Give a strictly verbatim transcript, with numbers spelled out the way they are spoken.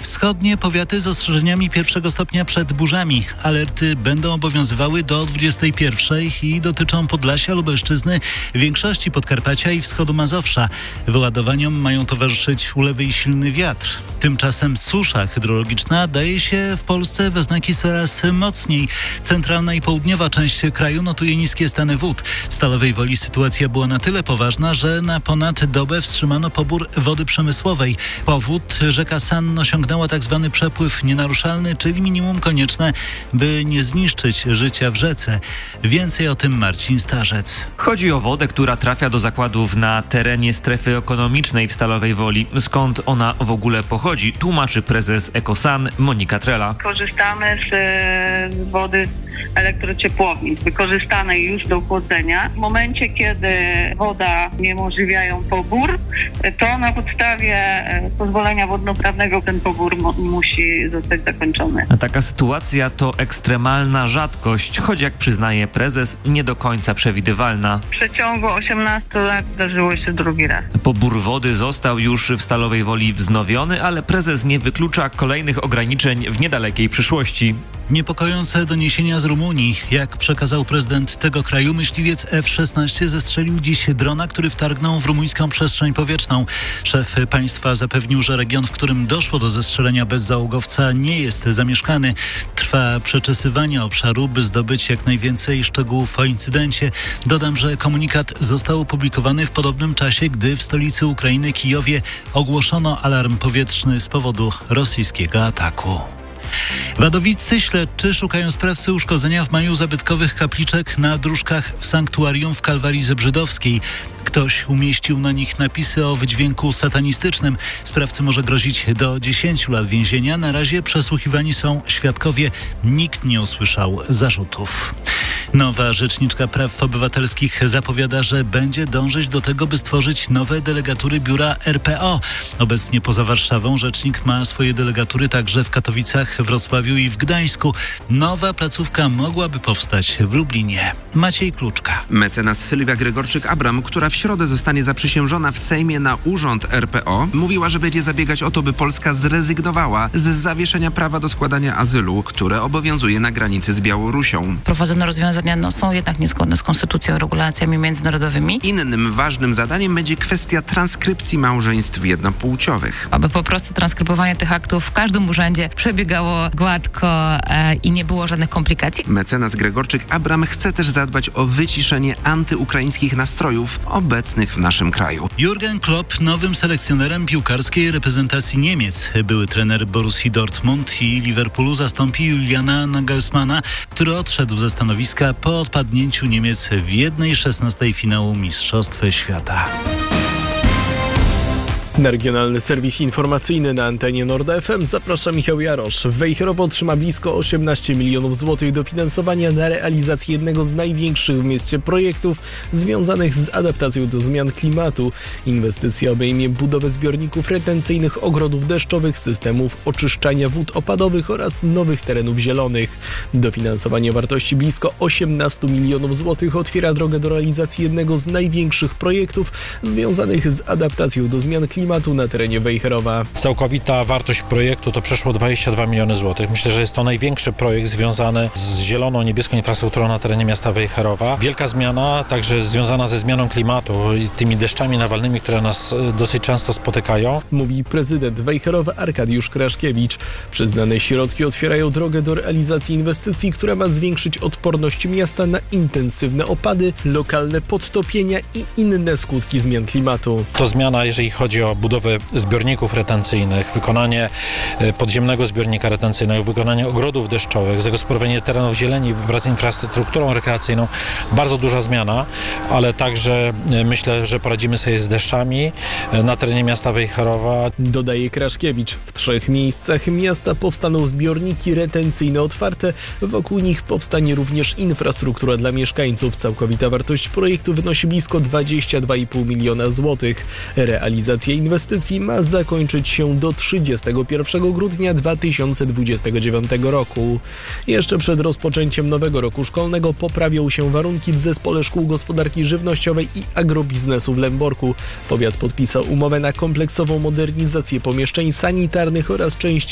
Wschodnie powiaty z ostrzeżeniami pierwszego stopnia przed burzami. Alerty będą obowiązywały do dwudziestej pierwszej i dotyczą Podlasia, Lubelszczyzny, większości Podkarpacia i wschodu Mazowsza. Wyładowaniom mają towarzyszyć ulewy i silny wiatr. Tymczasem susza hydrologiczna daje się w Polsce we znaki coraz mocniej. Centralna i południowa część kraju notuje niskie stany wód. W Stalowej Woli sytuacja była na tyle poważna, że na ponad dobę wstrzymano pobór wody przemysłowej. Powód: rzeka San osiągnęła tzw. przepływ nienaruszalny, czyli minimum konieczne, by nie zniszczyć życia w rzece. Więcej o tym Marcin Starzec. Chodzi o wodę, która trafia do zakładów na terenie strefy ekonomicznej w Stalowej Woli. Skąd ona w ogóle pochodzi, tłumaczy prezes Ekosan Monika Trela. Korzystamy z wody elektrociepłowni, wykorzystanej już do chłodzenia. W momencie, kiedy woda uniemożliwiają pobór, to na podstawie pozwolenia wodnoprawnego ten pobór mo- musi zostać zakończony. A taka sytuacja to ekstremalna rzadkość, choć jak przyznaje prezes, nie do końca przewidywalna. W przeciągu osiemnastu lat zdarzyło się drugi raz. Pobór wody został już w Stalowej Woli wznowiony, ale prezes nie wyklucza kolejnych ograniczeń w niedalekiej przyszłości. Niepokojące doniesienia z Rumunii. Jak przekazał prezydent tego kraju, myśliwiec F szesnaście zestrzelił dziś drona, który wtargnął w rumuńską przestrzeń powietrzną. Szef państwa zapewnił, że region, w którym doszło do zestrzelenia bezzałogowca, nie jest zamieszkany. Trwa przeczesywanie obszaru, by zdobyć jak najwięcej szczegółów o incydencie. Dodam, że komunikat został opublikowany w podobnym czasie, gdy w stolicy Ukrainy, Kijowie, ogłoszono alarm powietrzny z powodu rosyjskiego ataku. Wadowiccy śledczy szukają sprawcy uszkodzenia w maju zabytkowych kapliczek na dróżkach w sanktuarium w Kalwarii Zebrzydowskiej. Ktoś umieścił na nich napisy o wydźwięku satanistycznym. Sprawcy może grozić do dziesięciu lat więzienia. Na razie przesłuchiwani są świadkowie. Nikt nie usłyszał zarzutów. Nowa rzeczniczka praw obywatelskich zapowiada, że będzie dążyć do tego, by stworzyć nowe delegatury biura R P O. Obecnie poza Warszawą rzecznik ma swoje delegatury także w Katowicach, Wrocławiu i w Gdańsku. Nowa placówka mogłaby powstać w Lublinie. Maciej Kluczka. Mecenas Sylwia Gregorczyk-Abram, która w środę zostanie zaprzysiężona w Sejmie na urząd R P O, mówiła, że będzie zabiegać o to, by Polska zrezygnowała z zawieszenia prawa do składania azylu, które obowiązuje na granicy z Białorusią. Prowadzone rozwiązania no, są jednak niezgodne z konstytucją, regulacjami międzynarodowymi. Innym ważnym zadaniem będzie kwestia transkrypcji małżeństw jednopłciowych. Aby po prostu transkrybowanie tych aktów w każdym urzędzie przebiegało gładko e, i nie było żadnych komplikacji. Mecenas Gregorczyk-Abram chce też zadbać o wyciszenie antyukraińskich nastrojów obecnych w naszym kraju. Jurgen Klopp nowym selekcjonerem piłkarskiej reprezentacji Niemiec. Były trener Borussii Dortmund i Liverpoolu zastąpi Juliana Nagelsmana, który odszedł ze stanowiska po odpadnięciu Niemiec w jednej szesnastej finału Mistrzostw Świata. Na regionalny serwis informacyjny na antenie Nord F M zaprasza Michał Jarosz. Wejherowo otrzyma blisko osiemnaście milionów złotych dofinansowania na realizację jednego z największych w mieście projektów związanych z adaptacją do zmian klimatu. Inwestycja obejmie budowę zbiorników retencyjnych, ogrodów deszczowych, systemów oczyszczania wód opadowych oraz nowych terenów zielonych. Dofinansowanie o wartości blisko osiemnaście milionów złotych otwiera drogę do realizacji jednego z największych projektów związanych z adaptacją do zmian klimatu na terenie Wejherowa. Całkowita wartość projektu to przeszło dwadzieścia dwa miliony złotych. Myślę, że jest to największy projekt związany z zieloną, niebieską infrastrukturą na terenie miasta Wejherowa. Wielka zmiana, także związana ze zmianą klimatu i tymi deszczami nawalnymi, które nas dosyć często spotykają. Mówi prezydent Wejherowa Arkadiusz Kraszkiewicz. Przyznane środki otwierają drogę do realizacji inwestycji, która ma zwiększyć odporność miasta na intensywne opady, lokalne podtopienia i inne skutki zmian klimatu. To zmiana, jeżeli chodzi o budowę zbiorników retencyjnych, wykonanie podziemnego zbiornika retencyjnego, wykonanie ogrodów deszczowych, zagospodarowanie terenów zieleni wraz z infrastrukturą rekreacyjną. Bardzo duża zmiana, ale także myślę, że poradzimy sobie z deszczami na terenie miasta Wejherowa. Dodaje Kraszkiewicz. W trzech miejscach miasta powstaną zbiorniki retencyjne otwarte. Wokół nich powstanie również infrastruktura dla mieszkańców. Całkowita wartość projektu wynosi blisko dwadzieścia dwa i pół miliona złotych. Realizacja inwestycji ma zakończyć się do trzydziestego pierwszego grudnia dwa tysiące dwudziestego dziewiątego roku. Jeszcze przed rozpoczęciem nowego roku szkolnego poprawią się warunki w Zespole Szkół Gospodarki Żywnościowej i Agrobiznesu w Lęborku. Powiat podpisał umowę na kompleksową modernizację pomieszczeń sanitarnych oraz części